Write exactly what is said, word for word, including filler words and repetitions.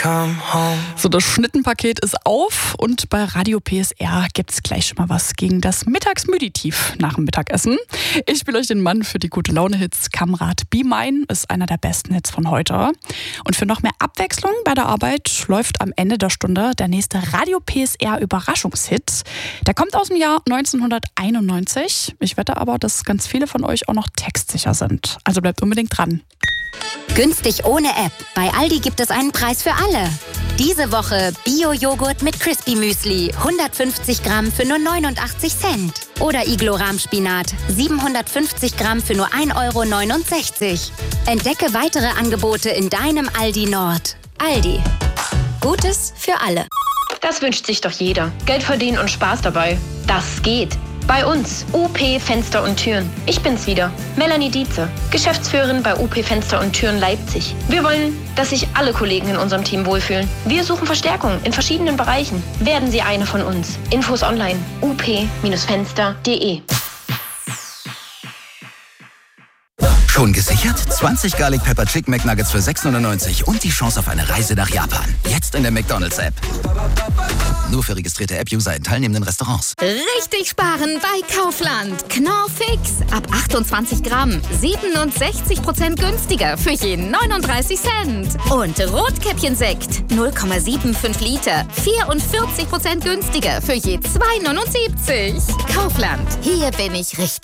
So, das Schnittenpaket ist auf und bei Radio P S R gibt's gleich schon mal was gegen das Mittagsmüditief nach dem Mittagessen. Ich spiele euch den Mann für die gute Laune-Hits. Kamrat Be Mine ist einer der besten Hits von heute. Und für noch mehr Abwechslung bei der Arbeit läuft am Ende der Stunde der nächste Radio P S R Überraschungshit. Der kommt aus dem Jahr neunzehnhunderteinundneunzig. Ich wette aber, dass ganz viele von euch auch noch textsicher sind. Also bleibt unbedingt dran. Günstig ohne App. Bei Aldi gibt es einen Preis für alle. Diese Woche Bio-Joghurt mit Crispy Müsli, hundertfünfzig Gramm für nur neunundachtzig Cent. Oder Iglo-Rahmspinat, siebenhundertfünfzig Gramm für nur ein Euro neunundsechzig. Entdecke weitere Angebote in deinem Aldi Nord. Aldi. Gutes für alle. Das wünscht sich doch jeder. Geld verdienen und Spaß dabei. Das geht. Bei uns, U P Fenster und Türen. Ich bin's wieder, Melanie Dietze, Geschäftsführerin bei U P Fenster und Türen Leipzig. Wir wollen, dass sich alle Kollegen in unserem Team wohlfühlen. Wir suchen Verstärkung in verschiedenen Bereichen. Werden Sie eine von uns. Infos online, u p Fenster punkt de. Schon gesichert? zwanzig Garlic Pepper Chicken McNuggets für sechs neunundneunzig und die Chance auf eine Reise nach Japan. Jetzt in der McDonald's-App. Nur für registrierte App-User in teilnehmenden Restaurants. Richtig sparen bei Kaufland. Knorr Fix. Ab achtundzwanzig Gramm. siebenundsechzig Prozent günstiger für jeden neununddreißig Cent. Und Rotkäppchensekt. null Komma fünfundsiebzig Liter. vierundvierzig Prozent günstiger für je zwei neunundsiebzig. Kaufland. Hier bin ich richtig.